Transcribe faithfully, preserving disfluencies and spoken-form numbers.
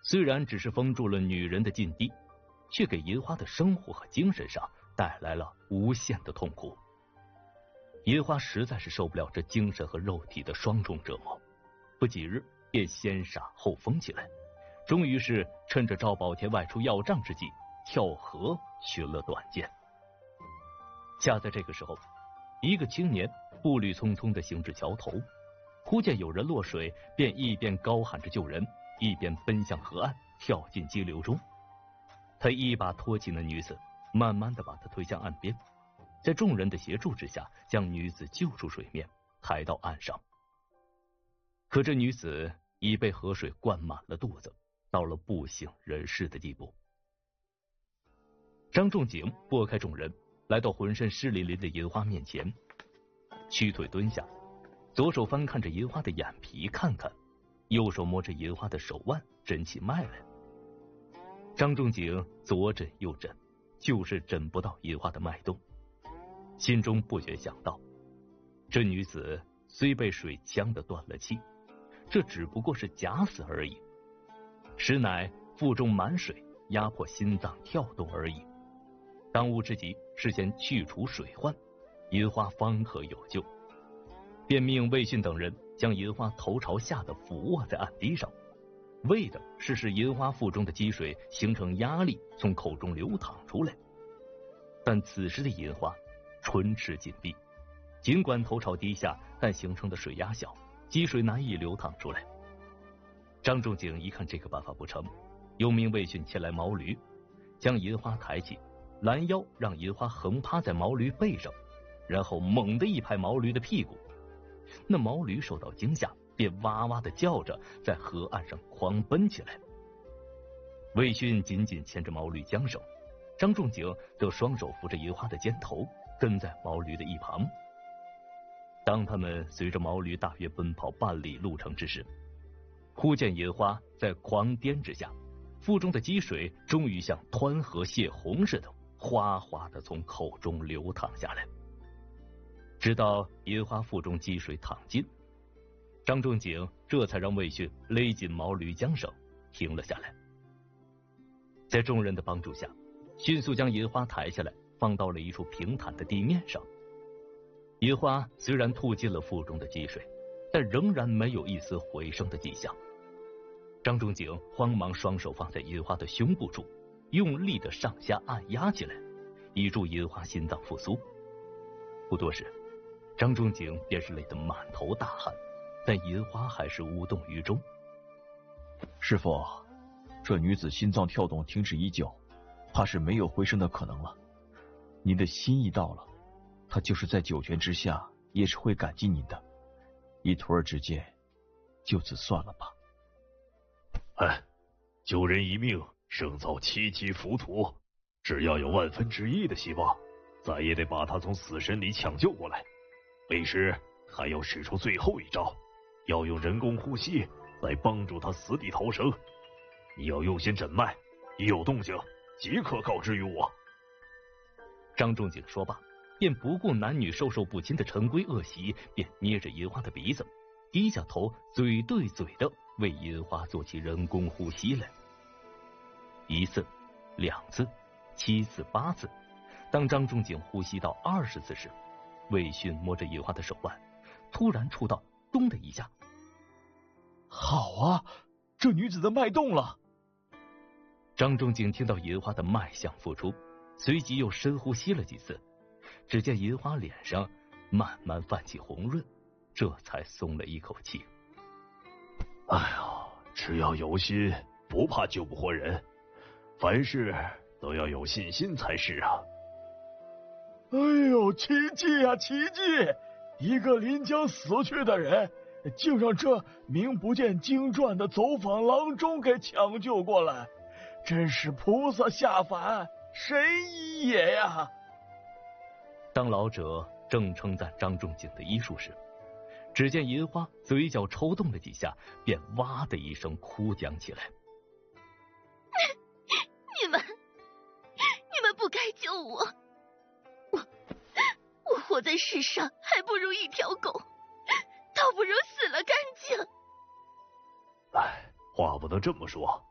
虽然只是封住了女人的禁地，却给银花的生活和精神上带来了无限的痛苦。银花实在是受不了这精神和肉体的双重折磨，不几日便先傻后疯起来，终于是趁着赵宝天外出要账之际，跳河寻了短见。恰在这个时候，一个青年步履匆匆地行至桥头，忽见有人落水，便一边高喊着救人，一边奔向河岸，跳进激流中。他一把拖起那女子，慢慢地把她推向岸边，在众人的协助之下，将女子救出水面，抬到岸上。可这女子已被河水灌满了肚子，到了不省人事的地步。张仲景拨开众人，来到浑身湿淋淋的银花面前，屈腿蹲下，左手翻看着银花的眼皮看看，右手摸着银花的手腕诊起脉来。张仲景左诊右诊，就是诊不到银花的脉动，心中不觉想到，这女子虽被水呛得断了气，这只不过是假死而已，实乃腹中满水压迫心脏跳动而已。当务之急是先去除水患，银花方可有救。便命魏迅等人将银花头朝下的俯卧在岸堤上，为的是使银花腹中的积水形成压力，从口中流淌出来。但此时的银花唇齿紧闭，尽管头朝低下，但形成的水压小，积水难以流淌出来。张仲景一看这个办法不成，又命魏迅牵来毛驴，将银花抬起，拦腰让银花横趴在毛驴背上，然后猛地一拍毛驴的屁股。那毛驴受到惊吓，便哇哇的叫着在河岸上狂奔起来。魏迅紧紧牵着毛驴缰绳，张仲景则双手扶着银花的肩头，跟在毛驴的一旁。当他们随着毛驴大约奔跑半里路程之时，忽见银花在狂颠之下，腹中的积水终于像湍河泄洪似的哗哗的从口中流淌下来。直到银花腹中积水淌尽，张仲景这才让魏迅勒紧毛驴缰绳，停了下来。在众人的帮助下，迅速将银花抬下来，放到了一处平坦的地面上。银花虽然吐尽了腹中的积水，但仍然没有一丝回升的迹象。张仲景慌忙双手放在银花的胸部处，用力的上下按压起来，以助银花心脏复苏。不多时，张仲景便是累得满头大汗，但银花还是无动于衷。 师父，这女子心脏跳动停止已久，怕是没有回升的可能了。您的心意到了，她就是在九泉之下也是会感激您的。以徒儿之见，就此算了吧。 哎，救人一命胜造七级浮屠，只要有万分之一的希望，咱也得把他从死神里抢救过来。为师还要使出最后一招，要用人工呼吸来帮助他死里逃生。你要用心诊脉，一有动静即刻告知于我。 张仲景说罢，便不顾男女授受不亲的陈规恶习，便捏着银花的鼻子，低下头，嘴对嘴的为银花做起人工呼吸来。一次，两次，七次，八次。当张仲景呼吸到二十次时，魏迅摸着银花的手腕，突然触到咚的一下。 好啊，这女子的脉动了。 张仲景听到银花的脉象复出，随即又深呼吸了几次，只见银花脸上慢慢泛起红润，这才松了一口气。 哎呀，只要有心，不怕救不活人，凡事都要有信心才是啊。 哎呦，奇迹啊奇迹！一个临将死去的人，竟让这名不见经传的走访郎中给抢救过来，真是菩萨下凡，神医也呀！ 当老者正称赞张仲景的医术时，只见银花嘴角抽动了几下，便哇的一声哭将起来。 你们，你们不该救我，我，我活在世上还不如一条狗，倒不如死了干净。 哎，话不能这么说，